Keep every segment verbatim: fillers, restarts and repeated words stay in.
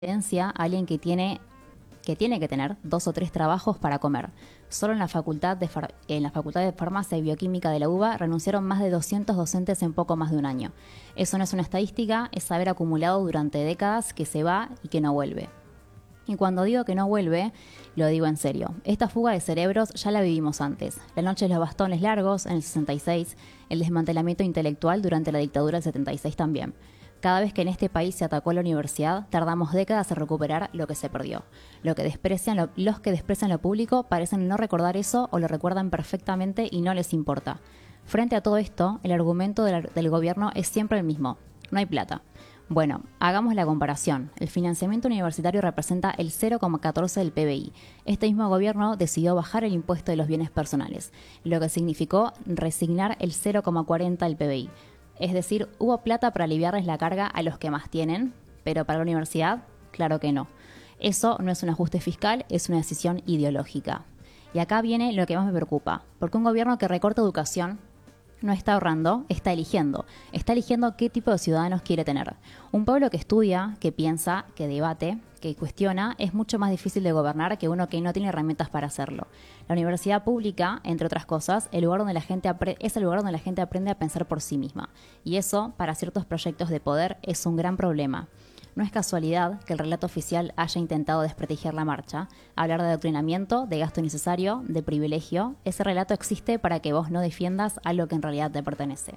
a alguien que tiene, que tiene que tener dos o tres trabajos para comer. Solo en la Facultad de, Far- en la Facultad de Farmacia y Bioquímica de la UBA renunciaron más de doscientos docentes en poco más de un año. Eso no es una estadística, es saber acumulado durante décadas que se va y que no vuelve. Y cuando digo que no vuelve, lo digo en serio. Esta fuga de cerebros ya la vivimos antes. La noche de los bastones largos en el sesenta y seis, el desmantelamiento intelectual durante la dictadura del setenta y seis también. Cada vez que en este país se atacó la universidad, tardamos décadas en recuperar lo que se perdió. Lo que desprecian lo, los que desprecian lo público parecen no recordar eso o lo recuerdan perfectamente y no les importa. Frente a todo esto, el argumento del, del gobierno es siempre el mismo. No hay plata. Bueno, hagamos la comparación. El financiamiento universitario representa el cero coma catorce del P B I. Este mismo gobierno decidió bajar el impuesto de los bienes personales, lo que significó resignar el cero coma cuarenta del P B I. Es decir, hubo plata para aliviarles la carga a los que más tienen, pero para la universidad, claro que no. Eso no es un ajuste fiscal, es una decisión ideológica. Y acá viene lo que más me preocupa, porque un gobierno que recorta educación no está ahorrando, está eligiendo. Está eligiendo qué tipo de ciudadanos quiere tener. Un pueblo que estudia, que piensa, que debate, que cuestiona, es mucho más difícil de gobernar que uno que no tiene herramientas para hacerlo. La universidad pública, entre otras cosas, el lugar donde la gente apre- es el lugar donde la gente aprende a pensar por sí misma. Y eso, para ciertos proyectos de poder, es un gran problema. No es casualidad que el relato oficial haya intentado desprestigiar la marcha, hablar de adoctrinamiento, de gasto innecesario, de privilegio. Ese relato existe para que vos no defiendas algo que en realidad te pertenece.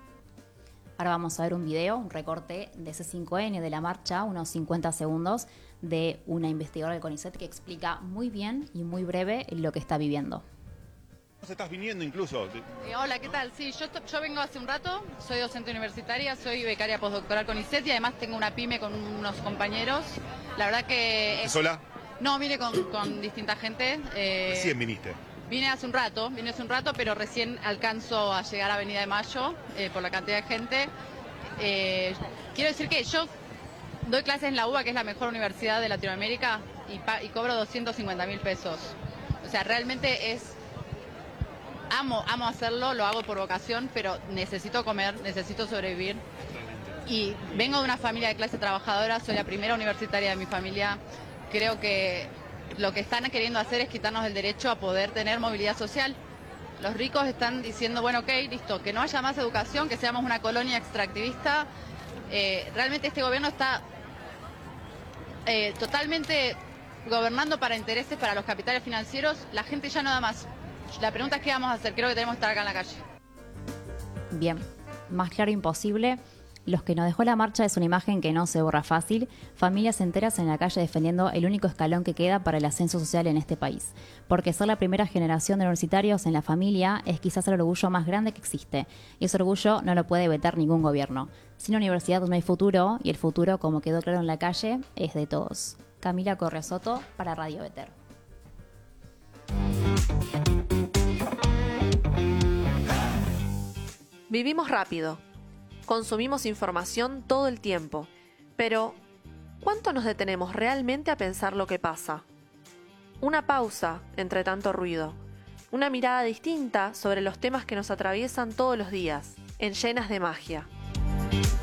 Ahora vamos a ver un video, un recorte de C cinco N de la marcha, unos cincuenta segundos, de una investigadora del CONICET que explica muy bien y muy breve lo que está viviendo. Estás viniendo incluso. Eh, hola, ¿qué tal? Sí, yo, yo vengo hace un rato, soy docente universitaria, soy becaria postdoctoral con I C E T y además tengo una pyme con unos compañeros. La verdad que... Es... ¿Sola? No, vine con, con distinta gente. Eh... Recién viniste. Vine hace un rato, vine hace un rato, pero recién alcanzo a llegar a Avenida de Mayo eh, por la cantidad de gente. Eh, quiero decir que yo doy clases en la UBA, que es la mejor universidad de Latinoamérica, y, pa y cobro doscientos cincuenta mil pesos. O sea, realmente es... Amo, amo hacerlo, lo hago por vocación, pero necesito comer, necesito sobrevivir. Y vengo de una familia de clase trabajadora, soy la primera universitaria de mi familia. Creo que lo que están queriendo hacer es quitarnos el derecho a poder tener movilidad social. Los ricos están diciendo, bueno, ok, listo, que no haya más educación, que seamos una colonia extractivista. Eh, realmente este gobierno está eh, totalmente gobernando para intereses, para los capitales financieros. La gente ya no da más. La pregunta es qué vamos a hacer. Creo que tenemos que estar acá en la calle. Bien, más claro imposible. Los que nos dejó la marcha es una imagen que no se borra fácil. Familias enteras en la calle defendiendo el único escalón que queda para el ascenso social en este país. Porque ser la primera generación de universitarios en la familia es quizás el orgullo más grande que existe. Y ese orgullo no lo puede vetar ningún gobierno. Sin universidad no hay futuro, y el futuro, como quedó claro en la calle, es de todos. Camila Correa Soto para Radio Beter. Vivimos rápido, consumimos información todo el tiempo, pero ¿cuánto nos detenemos realmente a pensar lo que pasa? Una pausa entre tanto ruido, una mirada distinta sobre los temas que nos atraviesan todos los días, en Llenas de Magia.